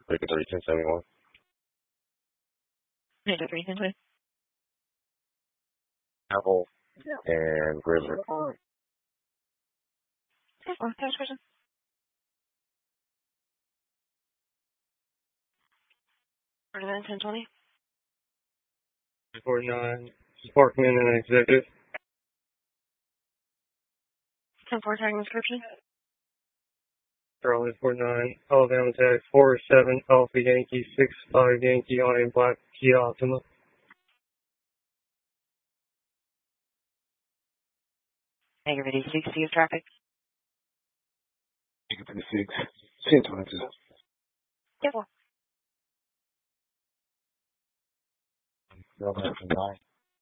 Like a 1071. Hey, the 310. Apple and Grizzly. Next question. 1020. 49, Parkman and Executive. 10-4 tag description. Charlie 49, Alabama tag 47, Alpha Yankee 65 Yankee on a black Kia Optima. Negative 86, see of traffic. Negative 56. 1022. 10-4. 9.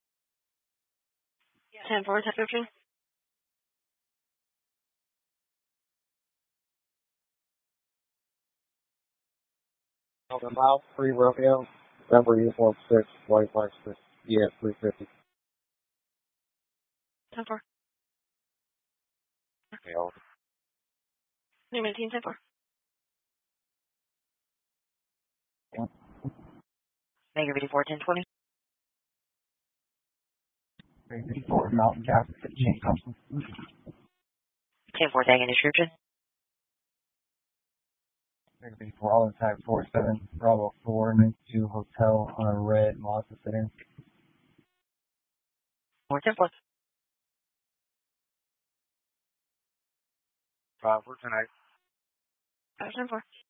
10-4 description. Alpha Mile 3 Romeo. Number uniform 6. White Mark 6. Yeah, 350. 10-4. Okay, Negative 10-4. Negative 84, 1020. 54 Mountain Gap 15 Thompson. 10-4 tag and description. Negative 4 all in tag 47 Bravo 492 Hotel on a red Mazda sedan. 10-4. 5 for tonight. 5-10-4.